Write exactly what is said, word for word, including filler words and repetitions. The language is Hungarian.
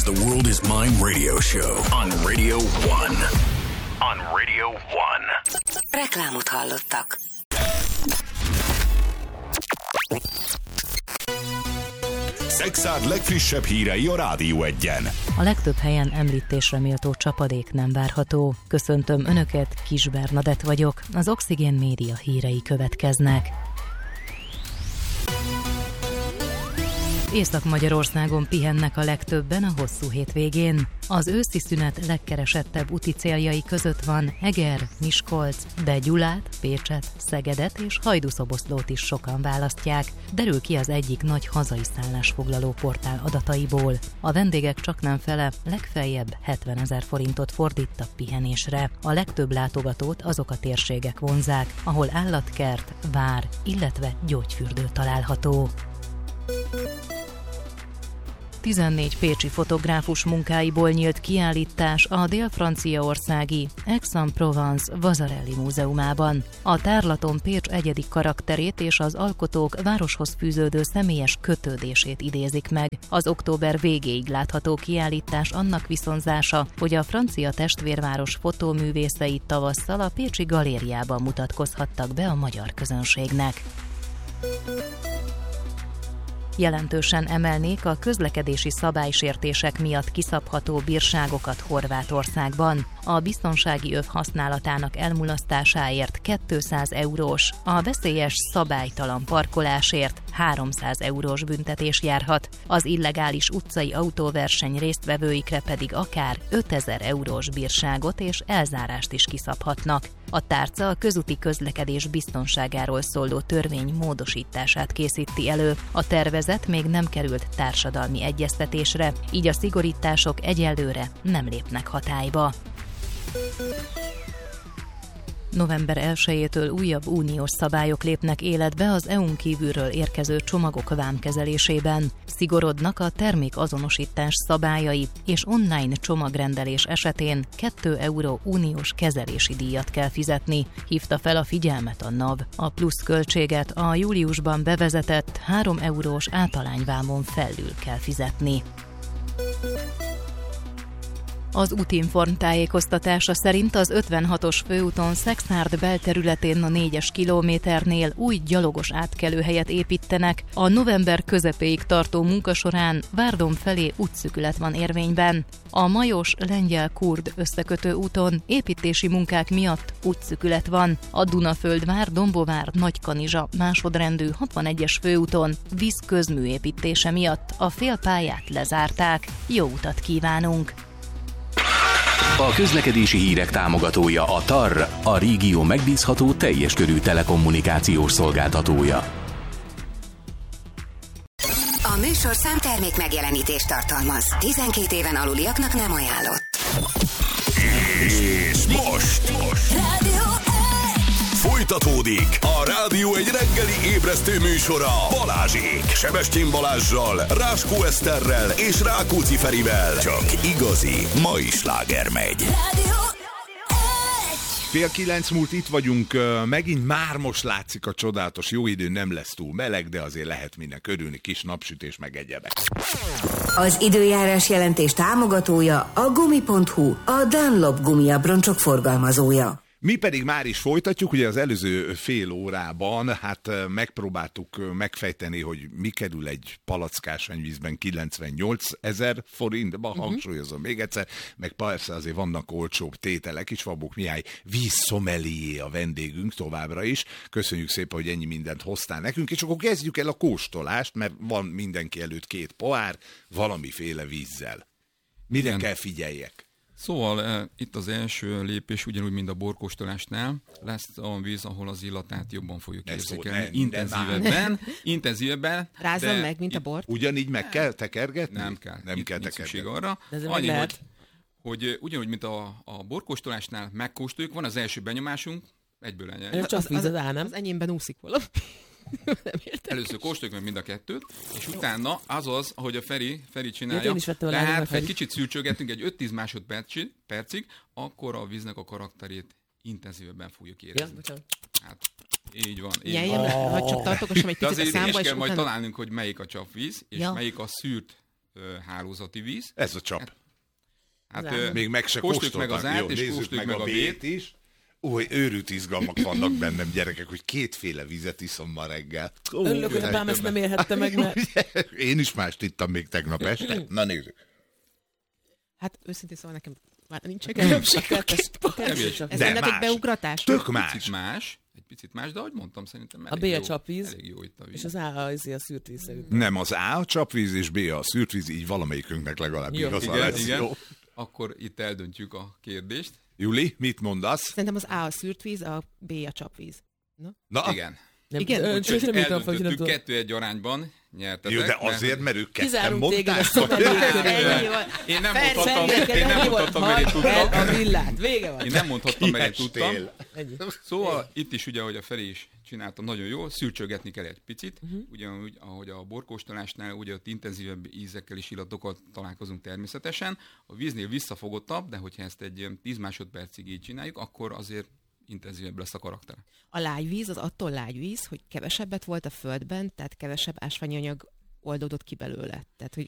The World is Mine radio show on Radio One. On Radio One. Reklámot hallottak. Szexárd legfrissebb hírei a Rádió Egyen. A legtöbb helyen említésre méltó csapadék nem várható. Köszöntöm Önöket, Kis Bernadett vagyok. Az Oxigén Média hírei következnek. Észak-Magyarországon pihennek a legtöbben a hosszú hétvégén. Az őszi szünet legkeresettebb úti céljai között van Eger, Miskolc, de Gyulát, Pécset, Szegedet és Hajdúszoboszlót is sokan választják, derül ki az egyik nagy hazai szállásfoglaló portál adataiból. A vendégek csaknem fele legfeljebb hetvenezer forintot fordít a pihenésre. A legtöbb látogatót azok a térségek vonzák, ahol állatkert, vár, illetve gyógyfürdő található. tizennégy pécsi fotográfus munkáiból nyílt kiállítás a dél-franciaországi Aix-en-Provence Vasarely múzeumában. A tárlaton Pécs egyedik karakterét és az alkotók városhoz fűződő személyes kötődését idézik meg. Az október végéig látható kiállítás annak viszonzása, hogy a francia testvérváros fotóművészei tavasszal a pécsi galériában mutatkozhattak be a magyar közönségnek. Jelentősen emelnék a közlekedési szabálysértések miatt kiszabható bírságokat Horvátországban. A biztonsági öv használatának elmulasztásáért kétszáz eurós, a veszélyes szabálytalan parkolásért háromszáz eurós büntetés járhat, az illegális utcai autóverseny résztvevőikre pedig akár ötezer eurós bírságot és elzárást is kiszabhatnak. A tárca a közúti közlekedés biztonságáról szóló törvény módosítását készíti elő. A tervezet még nem került társadalmi egyeztetésre, így a szigorítások egyelőre nem lépnek hatályba. november elsejétől újabb uniós szabályok lépnek életbe az é u-n kívülről érkező csomagok vámkezelésében. Szigorodnak a termékazonosítás szabályai, és online csomagrendelés esetén két euró uniós kezelési díjat kell fizetni, hívta fel a figyelmet a NAV. A plusz költséget a júliusban bevezetett három eurós általányvámon felül kell fizetni. Az Útinform tájékoztatása szerint az ötvenhatos főúton Szexárd belterületén a négyes kilométernél új gyalogos átkelőhelyet építenek. A november közepéig tartó munka során Várdon felé útszűkület van érvényben. A Majos-Lengyel-Kurd összekötő úton építési munkák miatt útszűkület van. A Dunaföldvár, Dombovár, Nagykanizsa másodrendű hatvanegyes főúton víz közműépítése miatt a félpályát lezárták. Jó utat kívánunk! A közlekedési hírek támogatója a TAR, a régió megbízható teljes körű telekommunikációs szolgáltatója. A műsorszám termék megjelenítést tartalmaz. tizenkét éven aluliaknak nem ajánlott. És most, most. Rádió Folytatódik a Rádió egy reggeli ébresztő műsora Balázsék, Sebestyén Balázssal, Ráskó Eszterrel és Rákóczi Ferivel. Csak igazi mai sláger megy. Rádió Fél kilenc múlt, itt vagyunk, megint már most látszik a csodálatos jó idő, nem lesz túl meleg, de azért lehet minden örülni, kis napsütés meg egyebek. Az időjárás jelentés támogatója a gumi pont hu, a Dunlop gumiabroncsok forgalmazója. Mi pedig már is folytatjuk, ugye az előző fél órában hát megpróbáltuk megfejteni, hogy mi kerül egy palackásványvízben kilencvennyolc ezer forintba, uh-huh. hangsúlyozom még egyszer, meg persze azért vannak olcsóbb tételek is, Vabók Mihály vízszomelié a vendégünk továbbra is. Köszönjük szépen, hogy ennyi mindent hoztál nekünk, és akkor kezdjük el a kóstolást, mert van mindenki előtt két pohár, valamiféle vízzel. Mire Igen. kell figyeljek? Szóval e, itt az első lépés, ugyanúgy, mint a borkóstolásnál, lesz a víz, ahol az illatát jobban fogjuk ne érzékelni. Szó, ne, intenzívebben. intenzívebben. Rázzon meg, mint a bort. Ugyanígy meg kell tekergetni? Nem kell. Nem itt, kell tekergetni. arra. Annyi, hogy, hogy ugyanúgy, mint a, a borkóstolásnál megkóstoljuk, van az első benyomásunk, egyből ennyi. Csak víz az, az, az enyémben úszik valami. Először kóstoljuk meg mind a kettőt, és utána az az, ahogy a Feri, Feri csinálja, ja, tehát egy kicsit szürcsögetünk egy öt-tíz másodpercig, percig, akkor a víznek a karakterét intenzívebben fogjuk érezni. Ja, hát, így van. Így Jeljen, van. Vagy csak tartogassam egy picit a számba, és kell és majd utána... találnunk, hogy melyik a csapvíz, és ja. melyik a szűrt hálózati víz. Ez a csap. Hát, hát még meg se kóstoljuk meg az át, és nézzük kóstoljuk meg, meg a B-t is. Új, őrült izgalmak vannak bennem, gyerekek, hogy kétféle vizet iszom ma reggel. Ó, Örülök, hogy apám ezt nem érhette meg, mert... Én is mást ittam még tegnap este. Na nézzük. Hát őszintén szóval nekem már nincs különbség. Ez ennek egy beugratás? Tök más. Picit más. Egy picit más, de ahogy mondtam, szerintem a B a csapvíz, elég jó itt a víz. És az A a, a szűrt víz szerintem. Nem, az A a csapvíz és B a szűrt víz, így valamelyikünknek legalább igaza lesz. Igen. Jó. Akkor itt eldöntjük a kérdést. Juli, mit mondasz? Szerintem az A a szűrt víz, a B a csapvíz. Na? Na? Igen. Nem, igen, ön, csak eldöntöttük kettő-egy arányban, nyertetek. Jó, de azért, mert ők ketten mondták. Én nem mondhattam, én nem mondhattam, mert én tudtam. A villát, vége van. Én nem mondhattam, mert én tudtam. Szóval itt is ugye, ahogy a Feri is csinálta, nagyon jó, szürcsögetni kell egy picit. Uh-huh. Ugyanúgy, ahogy a borkóstolásnál, ugye ott intenzívebb ízekkel és illatokkal találkozunk természetesen. A víznél visszafogottabb, de hogyha ezt egy tíz másodpercig így csináljuk, akkor azért intenzívebb lesz a karakter. A lágyvíz az attól lágyvíz, hogy kevesebbet volt a földben, tehát kevesebb ásványi anyag oldódott ki belőle. Tehát, hogy